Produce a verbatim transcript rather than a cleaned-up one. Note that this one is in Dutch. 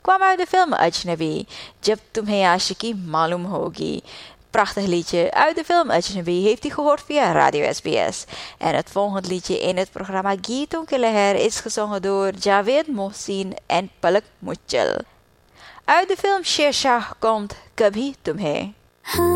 kwam uit de film Ajnabi, Jab Tumhe Aashiki Malum Hogi. Prachtig liedje uit de film Ajnabi heeft u gehoord via Radio S B S. En het volgende liedje in het programma Geeton Ke Leher is gezongen door Javed Mohsin en Palak Muchal. Uit de film Sher Shah komt Kabhi Tumhe.